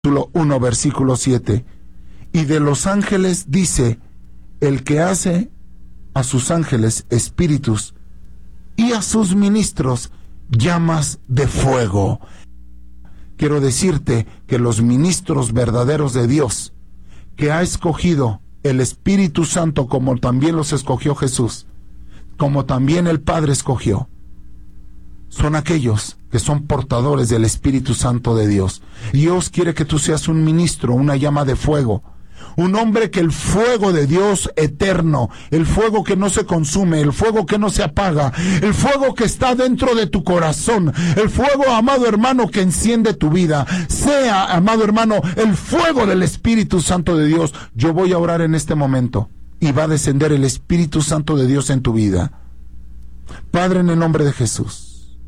capítulo 1, versículo 7. Y de los ángeles dice, el que hace a sus ángeles espíritus y a sus ministros llamas de fuego. Quiero decirte que los ministros verdaderos de Dios, que ha escogido el Espíritu Santo como también los escogió Jesús, como también el Padre escogió, son aquellos que son portadores del Espíritu Santo de Dios. Dios quiere que tú seas un ministro, una llama de fuego, un hombre que el fuego de Dios eterno, el fuego que no se consume, el fuego que no se apaga, el fuego que está dentro de tu corazón, el fuego, amado hermano, que enciende tu vida, sea, amado hermano, el fuego del Espíritu Santo de Dios. Yo voy a orar en este momento y va a descender el Espíritu Santo de Dios en tu vida. Padre, en el nombre de Jesús,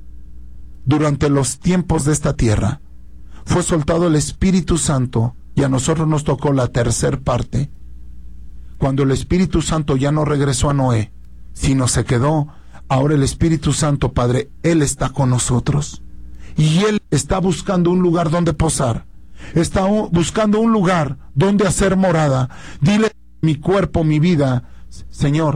durante los tiempos de esta tierra fue soltado el Espíritu Santo y a nosotros nos tocó la tercer parte, cuando el Espíritu Santo ya no regresó a Noé, sino se quedó. Ahora el Espíritu Santo, Padre, Él está con nosotros y Él está buscando un lugar donde posar, está buscando un lugar donde hacer morada. Dile, mi cuerpo, mi vida, Señor,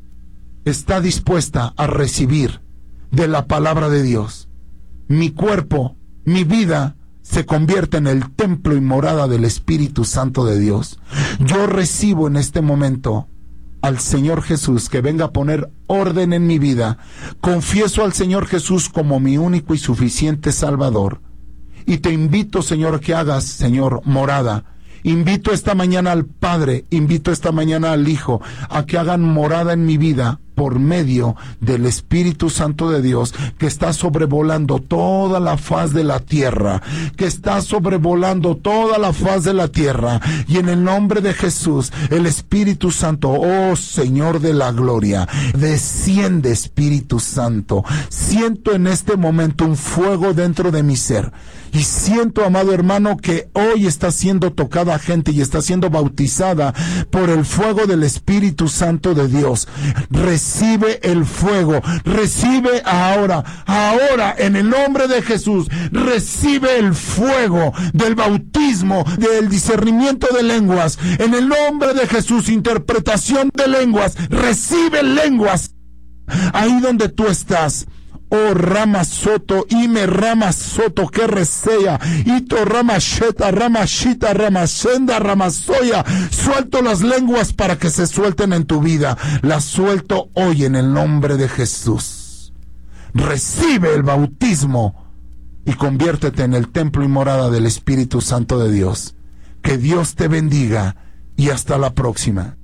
está dispuesta a recibir de la palabra de Dios. Mi cuerpo, mi vida se convierte en el templo y morada del Espíritu Santo de Dios. Yo recibo en este momento al Señor Jesús que venga a poner orden en mi vida. Confieso al Señor Jesús como mi único y suficiente Salvador. Y te invito, Señor, que hagas, Señor, morada. Invito esta mañana al Padre, invito esta mañana al Hijo a que hagan morada en mi vida por medio del Espíritu Santo de Dios, que está sobrevolando toda la faz de la tierra, que está sobrevolando toda la faz de la tierra. Y en el nombre de Jesús, el Espíritu Santo, oh Señor de la gloria, desciende, Espíritu Santo. Siento en este momento un fuego dentro de mi ser. Y siento, amado hermano, que hoy está siendo tocada gente y está siendo bautizada por el fuego del Espíritu Santo de Dios. Recibe el fuego, recibe ahora en el nombre de Jesús, recibe el fuego del bautismo, del discernimiento de lenguas, en el nombre de Jesús, interpretación de lenguas, recibe lenguas, ahí donde tú estás. Oh Ramasoto, Ime Ramasoto, que resea, Ito Ramasheta, Ramashita, Ramasenda, Ramasoya. Suelto las lenguas para que se suelten en tu vida. Las suelto hoy en el nombre de Jesús. Recibe el bautismo y conviértete en el templo y morada del Espíritu Santo de Dios. Que Dios te bendiga y hasta la próxima.